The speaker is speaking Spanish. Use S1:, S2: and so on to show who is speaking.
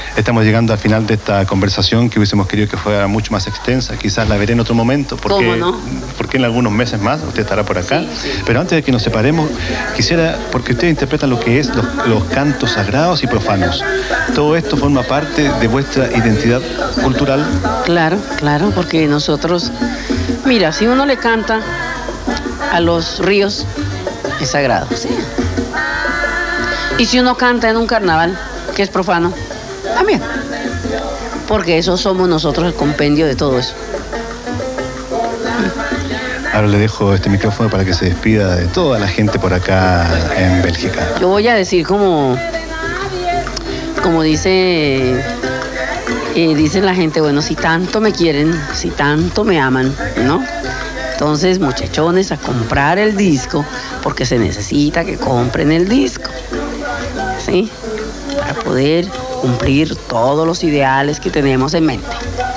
S1: estamos llegando al final de esta conversación que hubiésemos querido que fuera mucho más extensa. Quizás la veré en otro momento,
S2: ¿Cómo no?
S1: Porque en algunos meses más usted estará por acá.
S2: Sí.
S1: Pero antes de que nos separemos, quisiera, porque ustedes interpretan lo que es los cantos sagrados y profanos. Todo esto forma parte de vuestra identidad cultural.
S2: Claro, porque nosotros, mira, si uno le canta a los ríos, es sagrado, ¿sí? Y si uno canta en un carnaval, que es profano, también. Porque eso somos nosotros, el compendio de todo eso.
S1: Ahora le dejo este micrófono para que se despida de toda la gente por acá en Bélgica.
S2: Yo voy a decir como dice la gente, bueno, si tanto me quieren, si tanto me aman, ¿no? Entonces, muchachones, a comprar el disco, porque se necesita que compren el disco, ¿sí? Para poder cumplir todos los ideales que tenemos en mente.